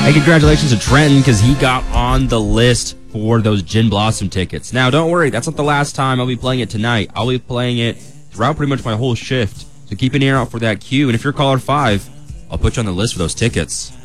Hey, congratulations to Trenton because he got on the list for those Gin Blossom tickets. Now, don't worry, that's not the last time I'll be playing it tonight. I'll be playing it throughout pretty much my whole shift. So keep an ear out for that queue. And if you're caller 5, I'll put you on the list for those tickets.